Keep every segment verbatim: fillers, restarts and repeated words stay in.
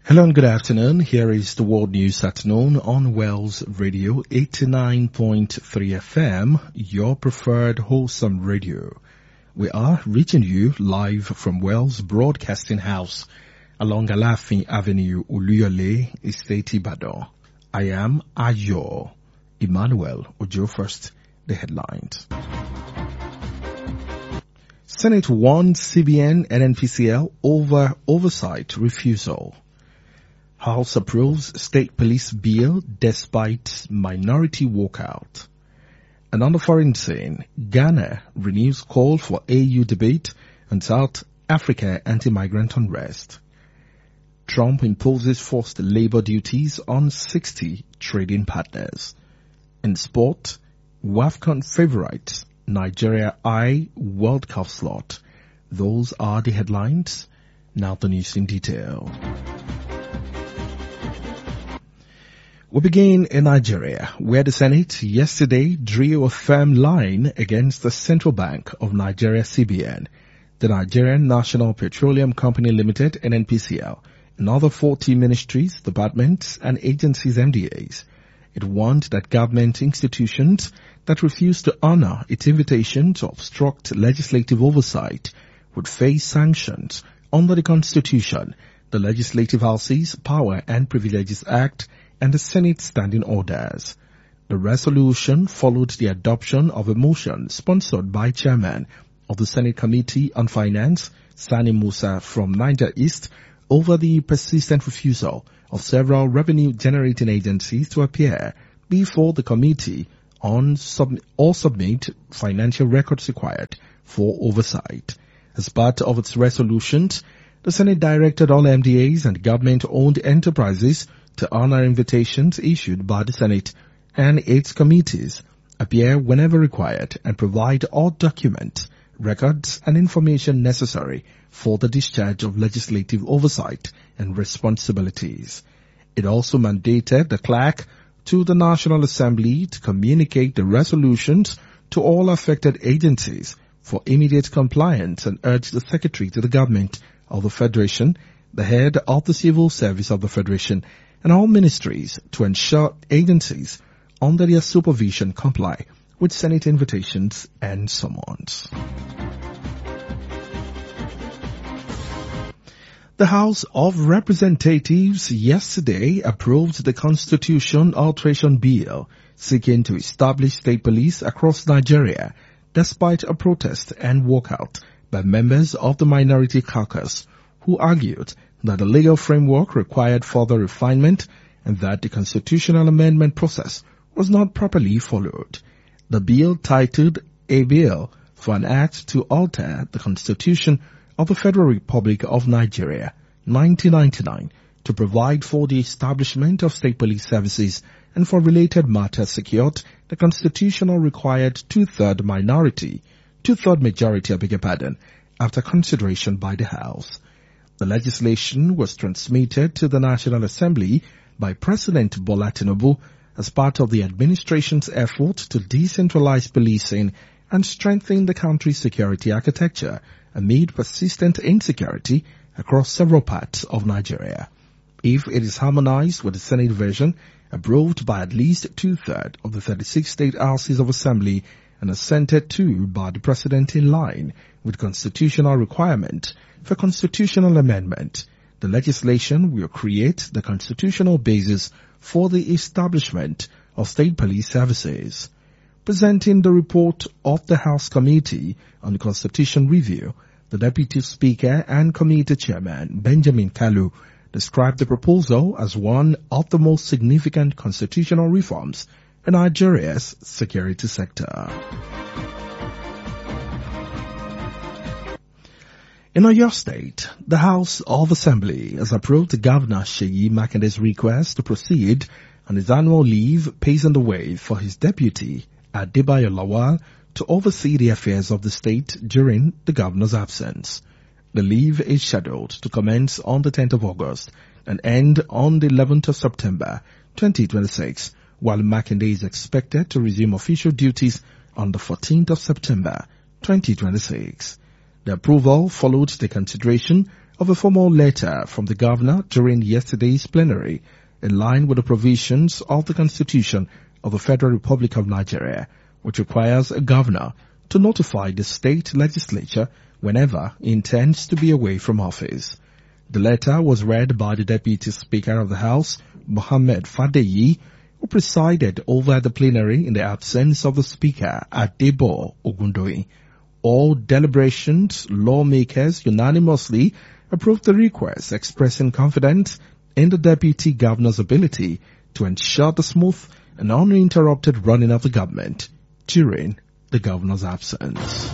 Hello and good afternoon. Here is the World News at noon on Wells Radio eighty-nine point three F M, your preferred wholesome radio. We are reaching you live from Wells Broadcasting House along Alafin Avenue, Oluyole, Estate Ibadan. I am Ayo Emmanuel Ojo. First, the headlines. Senate warned C B N and N P C L over oversight refusal. House approves state police bill despite minority walkout. And on the foreign scene, Ghana renews call for A U debate on South Africa anti-migrant unrest. Trump imposes forced labor duties on sixty trading partners. In sport, WAFCON favorites, Nigeria eye World Cup slot. Those are the headlines. Now the news in detail. We begin in Nigeria, where the Senate yesterday drew a firm line against the Central Bank of Nigeria C B N, the Nigerian National Petroleum Company Limited N N P C L, and other forty ministries, departments, and agencies M D As. It warned that government institutions that refuse to honor its invitation to obstruct legislative oversight would face sanctions under the Constitution, the Legislative House's Power and Privileges Act, and the Senate standing orders. The resolution followed the adoption of a motion sponsored by Chairman of the Senate Committee on Finance, Sani Musa from Niger East, over the persistent refusal of several revenue-generating agencies to appear before the committee on sub- or submit financial records required for oversight. As part of its resolutions, the Senate directed all M D As and government-owned enterprises to honor invitations issued by the Senate and its committees, appear whenever required, and provide all documents, records, and information necessary for the discharge of legislative oversight and responsibilities. It also mandated the clerk to the National Assembly to communicate the resolutions to all affected agencies for immediate compliance and urged the Secretary to the Government of the Federation, the head of the Civil Service of the Federation, and all ministries to ensure agencies under their supervision comply with Senate invitations and summons. The House of Representatives yesterday approved the Constitution Alteration Bill seeking to establish state police across Nigeria despite a protest and walkout by members of the minority caucus who argued that the legal framework required further refinement and that the constitutional amendment process was not properly followed. The bill, titled A Bill for an Act to Alter the Constitution of the Federal Republic of Nigeria, nineteen ninety-nine, to provide for the establishment of state police services and for related matters, secured the constitutional required two-third minority, two-third majority, I beg your pardon, after consideration by the House. The legislation was transmitted to the National Assembly by President Bola Tinubu as part of the administration's effort to decentralize policing and strengthen the country's security architecture amid persistent insecurity across several parts of Nigeria. If it is harmonized with the Senate version, approved by at least two-thirds of the thirty-six state houses of assembly and assented to by the President in line with constitutional requirement for constitutional amendment, the legislation will create the constitutional basis for the establishment of state police services. Presenting the report of the House Committee on Constitution Review, the Deputy Speaker and Committee Chairman, Benjamin Kalu, described the proposal as one of the most significant constitutional reforms in Nigeria's security sector. In Oyo State, the House of Assembly has approved Governor Seyi Makinde's request to proceed on his annual leave, paving the way for his deputy, Adebayo Lawal, to oversee the affairs of the state during the governor's absence. The leave is scheduled to commence on the tenth of August and end on the eleventh of September twenty twenty-six, while Makinde is expected to resume official duties on the fourteenth of September twenty twenty-six. The approval followed the consideration of a formal letter from the governor during yesterday's plenary, in line with the provisions of the Constitution of the Federal Republic of Nigeria, which requires a governor to notify the state legislature whenever he intends to be away from office. The letter was read by the Deputy Speaker of the House, Mohammed Fadeyi, who presided over the plenary in the absence of the Speaker, Adebo Ogundoyin. All deliberations, lawmakers unanimously approved the request, expressing confidence in the Deputy Governor's ability to ensure the smooth and uninterrupted running of the government during the Governor's absence.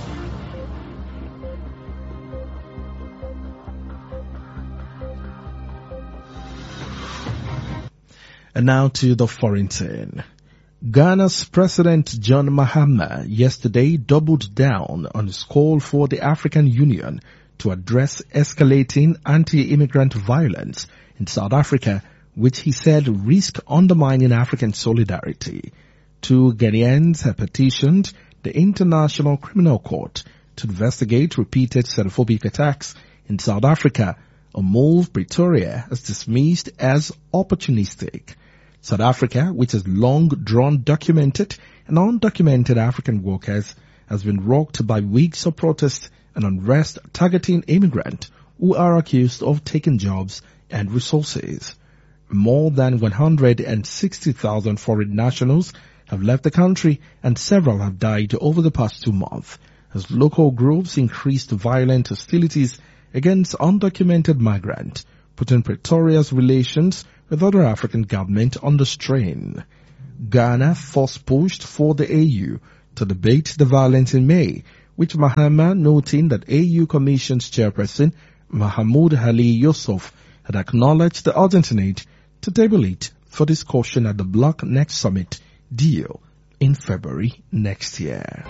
And now to the foreign scene. Ghana's President John Mahama yesterday doubled down on his call for the African Union to address escalating anti-immigrant violence in South Africa, which he said risked undermining African solidarity. Two Ghanaians have petitioned the International Criminal Court to investigate repeated xenophobic attacks in South Africa, a move Pretoria has dismissed as opportunistic. South Africa, which has long drawn documented and undocumented African workers, has been rocked by weeks of protest and unrest targeting immigrants who are accused of taking jobs and resources. More than one hundred sixty thousand foreign nationals have left the country and several have died over the past two months as local groups increased violent hostilities against undocumented migrants, putting Pretoria's relations with other African governments under strain. Ghana first pushed for the A U to debate the violence in May, with Mahama noting that A U Commission's chairperson Mahmoud Ali Yusuf had acknowledged the urgent need to table it for discussion at the Bloc Next Summit due in February next year.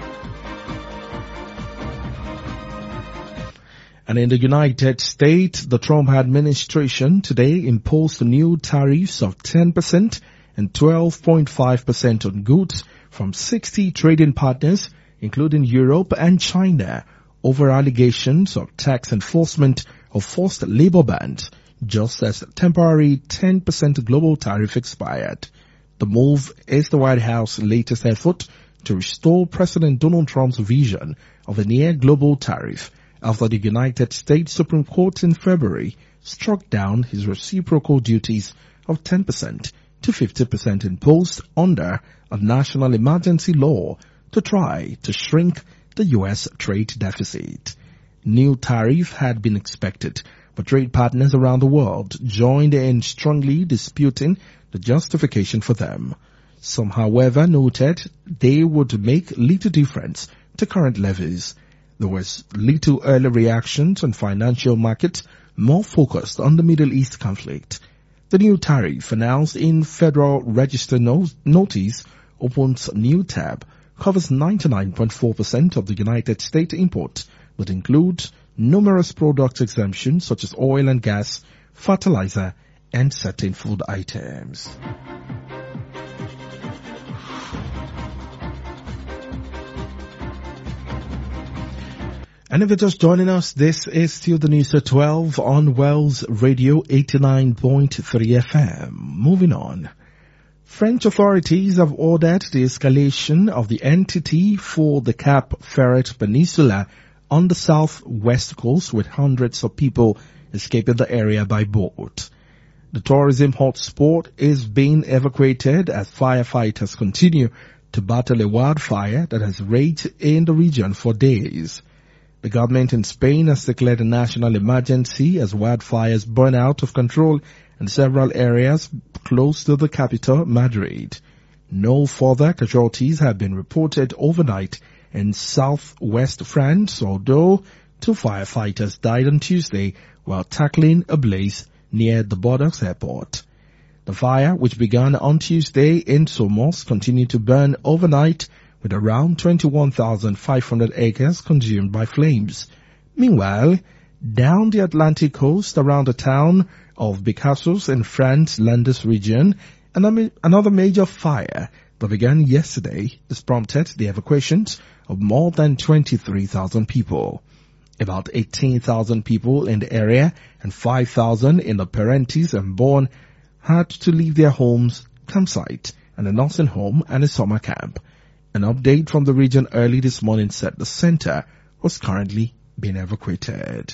And in the United States, the Trump administration today imposed new tariffs of ten percent and twelve point five percent on goods from sixty trading partners, including Europe and China, over allegations of tax enforcement of forced labor bans, just as temporary ten percent global tariff expired. The move is the White House's latest effort to restore President Donald Trump's vision of a near global tariff, after the United States Supreme Court in February struck down his reciprocal duties of ten percent to fifty percent imposed under a national emergency law to try to shrink the U S trade deficit. New tariff had been expected, but trade partners around the world joined in strongly disputing the justification for them. Some, however, noted they would make little difference to current levies. There was little early reactions on financial markets, more focused on the Middle East conflict. The new tariff, announced in Federal Register no- Notice, opens a new tab, covers ninety-nine point four percent of the United States import, but includes numerous product exemptions such as oil and gas, fertilizer, and certain food items. And if you're just joining us, this is still the news at twelve on Wells Radio eighty-nine point three F M. Moving on. French authorities have ordered the escalation of the entity for the Cap Ferret Peninsula on the southwest coast, with hundreds of people escaping the area by boat. The tourism hotspot is being evacuated as firefighters continue to battle a wildfire that has raged in the region for days. The government in Spain has declared a national emergency as wildfires burn out of control in several areas close to the capital, Madrid. No further casualties have been reported overnight in southwest France, although two firefighters died on Tuesday while tackling a blaze near the Bordeaux airport. The fire, which began on Tuesday in Somos, continued to burn overnight, with around twenty-one thousand five hundred acres consumed by flames. Meanwhile, down the Atlantic coast around the town of Bicassos in France Landes region, another major fire that began yesterday has prompted the evacuations of more than twenty-three thousand people. About eighteen thousand people in the area and five thousand in the Parentes and Bourne had to leave their homes, campsite, and a nursing home and a summer camp. An update from the region early this morning said the center was currently being evacuated.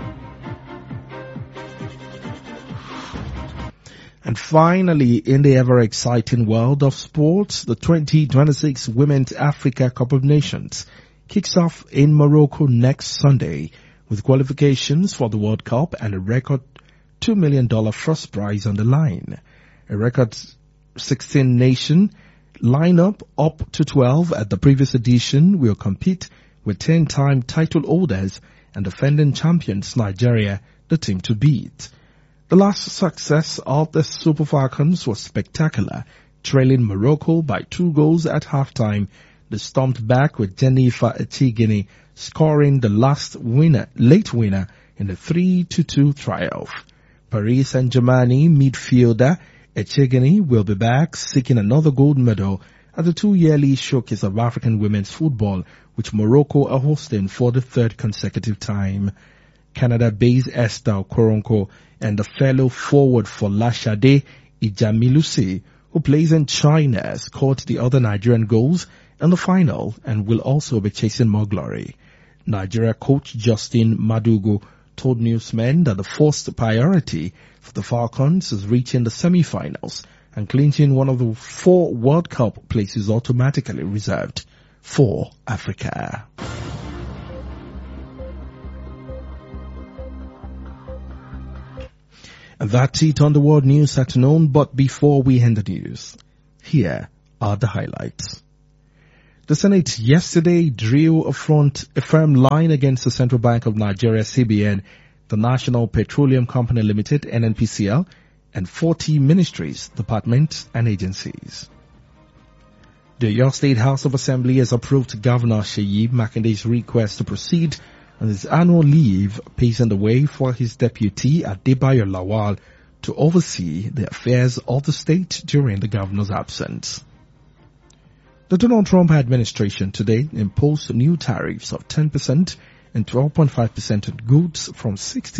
And finally, in the ever-exciting world of sports, the twenty twenty-six Women's Africa Cup of Nations kicks off in Morocco next Sunday with qualifications for the World Cup and a record two million dollars first prize on the line. A record sixteen nation lineup up to twelve at the previous edition will compete with ten-time title holders and defending champions Nigeria, the team to beat. The last success of the Super Falcons was spectacular, trailing Morocco by two goals at halftime. They stormed back with Jennifer Echegini scoring the last winner, late winner in the three to two triumph. Paris Saint-Germain midfielder Echegini will be back seeking another gold medal at the two-yearly Showcase of African Women's Football, which Morocco are hosting for the third consecutive time. Canada-based Esther Koronko and the fellow forward for Lashade Ijamilusi, who plays in China, scored the other Nigerian goals in the final and will also be chasing more glory. Nigeria coach Justin Madugu told newsmen that the first priority for the Falcons is reaching the semi-finals and clinching one of the four World Cup places automatically reserved for Africa. And that's it on the World News Afternoon, but before we end the news, here are the highlights. The Senate yesterday drew a front, a firm line against the Central Bank of Nigeria, C B N, the National Petroleum Company Limited, N N P C L, and forty ministries, departments, and agencies. The Oyo State House of Assembly has approved Governor Seyi Makinde's request to proceed on his annual leave, paving the way for his deputy Adebayo Lawal to oversee the affairs of the state during the governor's absence. The Donald Trump administration today imposed new tariffs of ten percent and twelve point five percent on goods from sixty